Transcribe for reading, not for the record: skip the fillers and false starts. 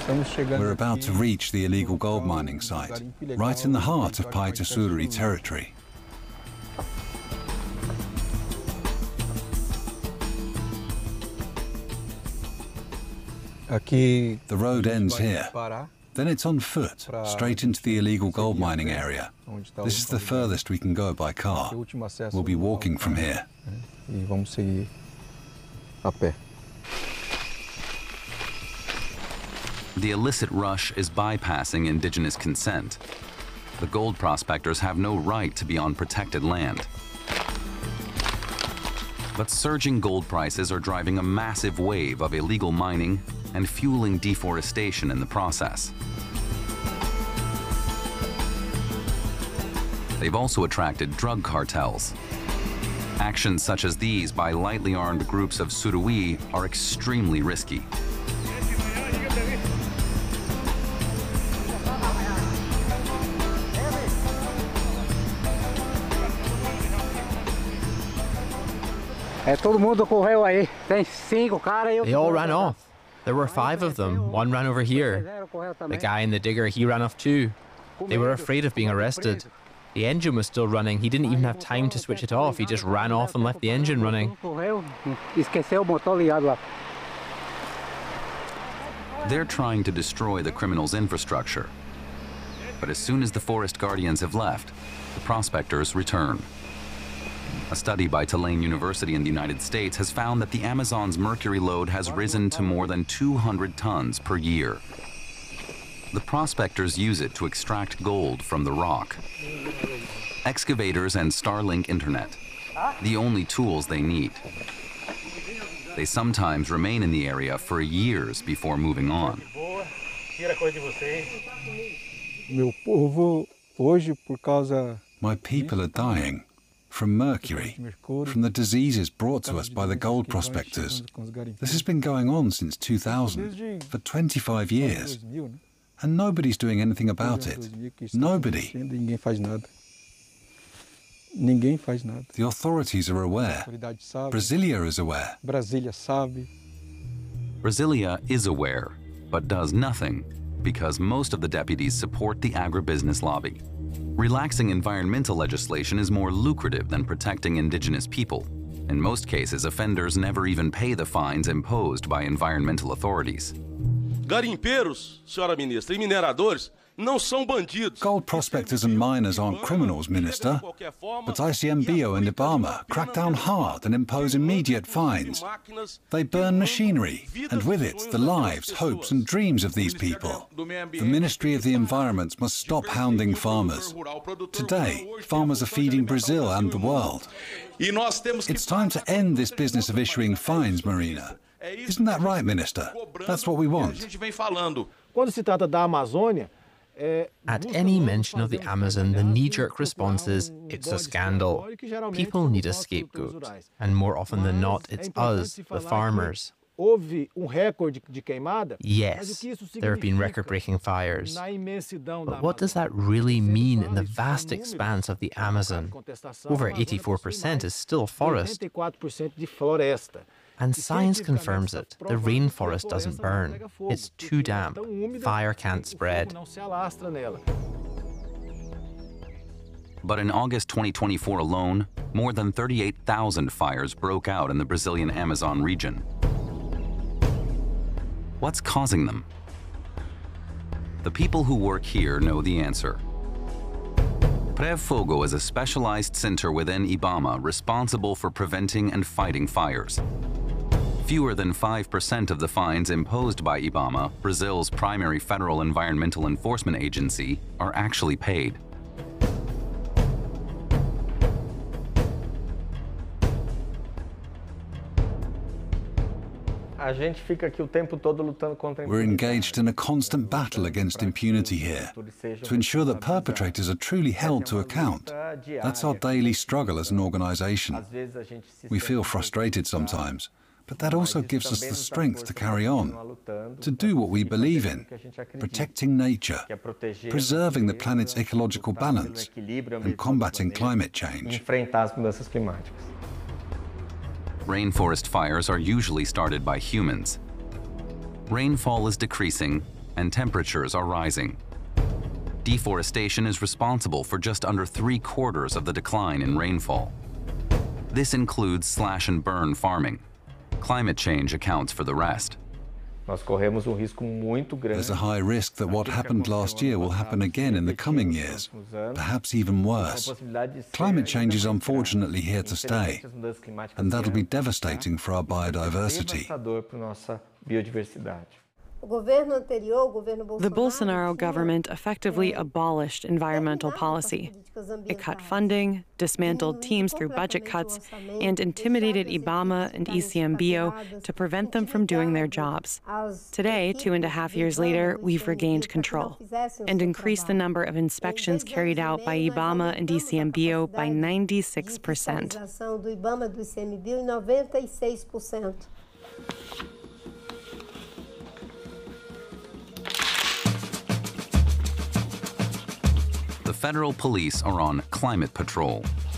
We're about to reach the illegal gold mining site, right in the heart of Paitasuri territory. The road ends here. Then it's on foot, straight into the illegal gold mining area. This is the furthest we can go by car. We'll be walking from here. The illicit rush is bypassing indigenous consent. The gold prospectors have no right to be on protected land. But surging gold prices are driving a massive wave of illegal mining and fueling deforestation in the process. They've also attracted drug cartels. Actions such as these by lightly armed groups of Suruí are extremely risky. They all ran off. There were 5 of them. One ran over here. The guy in the digger, he ran off too. They were afraid of being arrested. The engine was still running. He didn't even have time to switch it off. He just ran off and left the engine running. They're trying to destroy the criminals' infrastructure. But as soon as the forest guardians have left, the prospectors return. A study by Tulane University in the United States has found that the Amazon's mercury load has risen to more than 200 tons per year. The prospectors use it to extract gold from the rock. Excavators and Starlink internet, the only tools they need. They sometimes remain in the area for years before moving on. My people are dying from mercury, from the diseases brought to us by the gold prospectors. This has been going on since 2000, for 25 years. And nobody's doing anything about it. Nobody. The authorities are aware. Brasilia is aware. Brasilia is aware, but does nothing because most of the deputies support the agribusiness lobby. Relaxing environmental legislation is more lucrative than protecting indigenous people. In most cases, offenders never even pay the fines imposed by environmental authorities. Garimpeiros, senhora ministra, e mineradores não são bandidos. Gold prospectors and miners aren't criminals, Minister. But ICMBio and IBAMA crack down hard and impose immediate fines. They burn machinery, and with it, the lives, hopes and dreams of these people. The Ministry of the Environment must stop hounding farmers. Today, farmers are feeding Brazil and the world. It's time to end this business of issuing fines, Marina. Isn't that right, Minister? That's what we want. At any mention of the Amazon, the knee-jerk response is, it's a scandal. People need a scapegoat. And more often than not, it's us, the farmers. Yes, there have been record-breaking fires. But what does that really mean in the vast expanse of the Amazon? Over 84% is still forest. And science confirms it. The rainforest doesn't burn. It's too damp. Fire can't spread. But in August 2024 alone, more than 38,000 fires broke out in the Brazilian Amazon region. What's causing them? The people who work here know the answer. PrevFogo is a specialized center within IBAMA responsible for preventing and fighting fires. Fewer than 5% of the fines imposed by IBAMA, Brazil's primary federal environmental enforcement agency, are actually paid. We're engaged in a constant battle against impunity here, to ensure that perpetrators are truly held to account. That's our daily struggle as an organization. We feel frustrated sometimes, but that also gives us the strength to carry on, to do what we believe in, protecting nature, preserving the planet's ecological balance, and combating climate change. Rainforest fires are usually started by humans. Rainfall is decreasing, and temperatures are rising. Deforestation is responsible for just under 3/4 of the decline in rainfall. This includes slash and burn farming. Climate change accounts for the rest. There's a high risk that what happened last year will happen again in the coming years, perhaps even worse. Climate change is unfortunately here to stay, and that'll be devastating for our biodiversity. The Bolsonaro government effectively abolished environmental policy. It cut funding, dismantled teams through budget cuts, and intimidated IBAMA and ICMBio to prevent them from doing their jobs. Today, 2.5 years later, we've regained control and increased the number of inspections carried out by IBAMA and ICMBio by 96%. The federal police are on climate patrol.